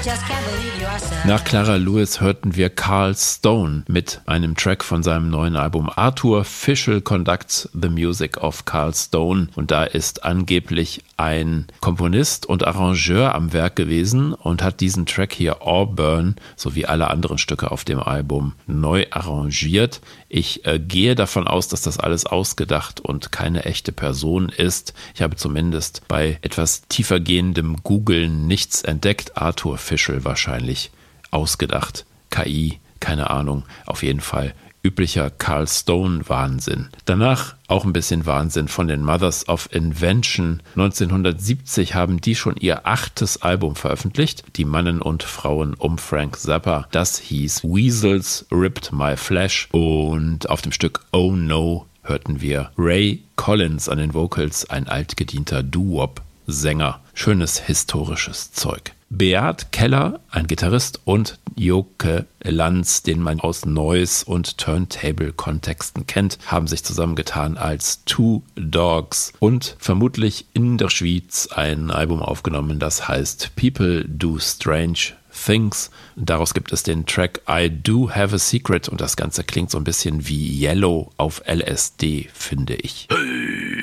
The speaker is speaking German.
Nach Clara Lewis hörten wir Carl Stone mit einem Track von seinem neuen Album Arthur Fischl Conducts the Music of Carl Stone. Und da ist angeblich ein Komponist und Arrangeur am Werk gewesen und hat diesen Track hier Auburn sowie alle anderen Stücke auf dem Album neu arrangiert. Ich gehe davon aus, dass das alles ausgedacht und keine echte Person ist. Ich habe zumindest bei etwas tiefergehendem Googlen nichts entdeckt. Arthur Fischl wahrscheinlich ausgedacht. KI, keine Ahnung. Auf jeden Fall üblicher Carl Stone-Wahnsinn. Danach auch ein bisschen Wahnsinn von den Mothers of Invention. 1970 haben die schon ihr 8. Album veröffentlicht. Die Mannen und Frauen um Frank Zappa. Das hieß Weasels Ripped My Flesh. Und auf dem Stück Oh No hörten wir Ray Collins an den Vocals, ein altgedienter Doo-Wop-Sänger. Schönes historisches Zeug. Beat Keller, ein Gitarrist, und Joke Lanz, den man aus Noise- und Turntable-Kontexten kennt, haben sich zusammengetan als Two Dogs und vermutlich in der Schweiz ein Album aufgenommen, das heißt People Do Strange Things. Daraus gibt es den Track I Do Have a Secret und das Ganze klingt so ein bisschen wie Yellow auf LSD, finde ich. Hey.